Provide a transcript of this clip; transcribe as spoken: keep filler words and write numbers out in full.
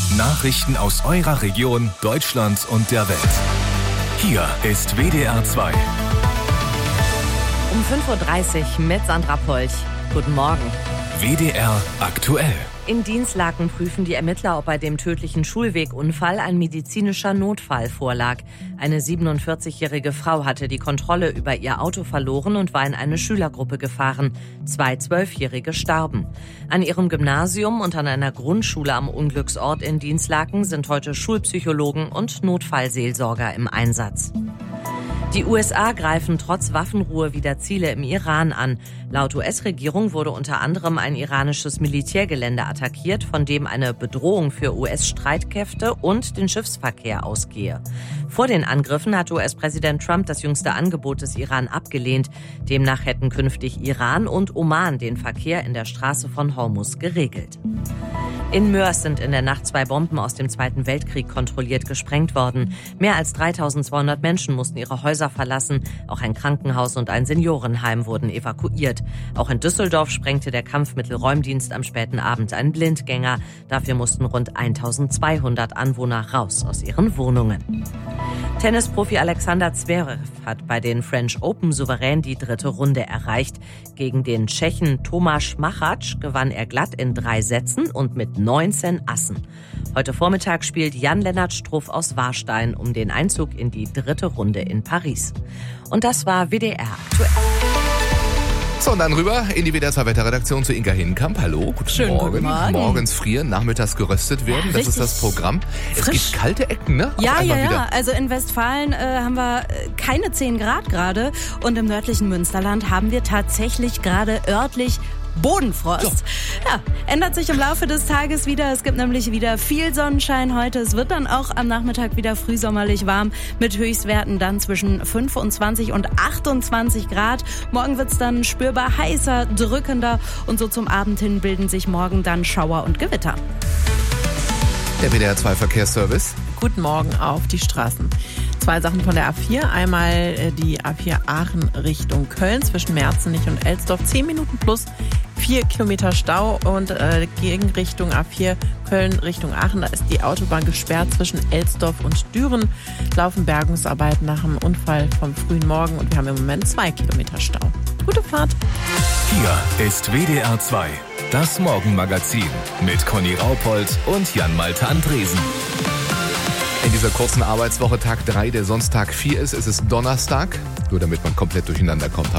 Nachrichten aus eurer Region, Deutschland und der Welt. Hier ist W D R zwei. Um fünf Uhr dreißig mit Sandra Polch. Guten Morgen. W D R aktuell. In Dinslaken prüfen die Ermittler, ob bei dem tödlichen Schulwegunfall ein medizinischer Notfall vorlag. Eine siebenundvierzigjährige Frau hatte die Kontrolle über ihr Auto verloren und war in eine Schülergruppe gefahren. Zwei Zwölfjährige starben. An ihrem Gymnasium und an einer Grundschule am Unglücksort in Dinslaken sind heute Schulpsychologen und Notfallseelsorger im Einsatz. Die U S A greifen trotz Waffenruhe wieder Ziele im Iran an. Laut U S-Regierung wurde unter anderem ein iranisches Militärgelände attackiert, von dem eine Bedrohung für U S-Streitkräfte und den Schiffsverkehr ausgehe. Vor den Angriffen hat U S-Präsident Trump das jüngste Angebot des Iran abgelehnt. Demnach hätten künftig Iran und Oman den Verkehr in der Straße von Hormuz geregelt. In Moers sind in der Nacht zwei Bomben aus dem Zweiten Weltkrieg kontrolliert gesprengt worden. Mehr als dreitausendzweihundert Menschen mussten ihre Häuser verlassen. Auch ein Krankenhaus und ein Seniorenheim wurden evakuiert. Auch in Düsseldorf sprengte der Kampfmittelräumdienst am späten Abend einen Blindgänger. Dafür mussten rund eintausendzweihundert Anwohner raus aus ihren Wohnungen. Tennisprofi Alexander Zverev hat bei den French Open souverän die dritte Runde erreicht. Gegen den Tschechen Tomáš Machač gewann er glatt in drei Sätzen und mit neunzehn Assen. Heute Vormittag spielt Jan-Lennart Struff aus Warstein um den Einzug in die dritte Runde in Paris. Und das war W D R aktuell. So, und dann rüber in die W D R zwei Wetterredaktion zu Inga Hinkamp. Hallo, guten Schönen Morgen. Guten Morgen. Morgens frieren, nachmittags geröstet werden. Ja, das ist das Programm. Es gibt kalte Ecken, ne? Auf Ja, ja, ja. Wieder. Also in Westfalen äh, haben wir keine zehn Grad gerade. Und im nördlichen Münsterland haben wir tatsächlich gerade örtlich Bodenfrost. So. Ja, ändert sich im Laufe des Tages wieder. Es gibt nämlich wieder viel Sonnenschein heute. Es wird dann auch am Nachmittag wieder frühsommerlich warm mit Höchstwerten dann zwischen fünfundzwanzig und achtundzwanzig Grad. Morgen wird's dann spürbar heißer, drückender und so zum Abend hin bilden sich morgen dann Schauer und Gewitter. Der W D R zwei Verkehrsservice. Guten Morgen auf die Straßen. Zwei Sachen von der A vier. Einmal die A vier Aachen Richtung Köln zwischen Merzenich und Elsdorf. Zehn Minuten plus vier Kilometer Stau. Und äh, gegen Richtung A vier Köln Richtung Aachen. Da ist die Autobahn gesperrt zwischen Elsdorf und Düren. Laufen Bergungsarbeiten nach dem Unfall vom frühen Morgen. Und wir haben im Moment zwei Kilometer Stau. Gute Fahrt. Hier ist W D R zwei. Das Morgenmagazin mit Conny Raupold und Jan-Malte Andresen. In dieser kurzen Arbeitswoche, Tag drei, der sonst Tag vier ist, ist es Donnerstag. Nur damit man komplett durcheinander kommt.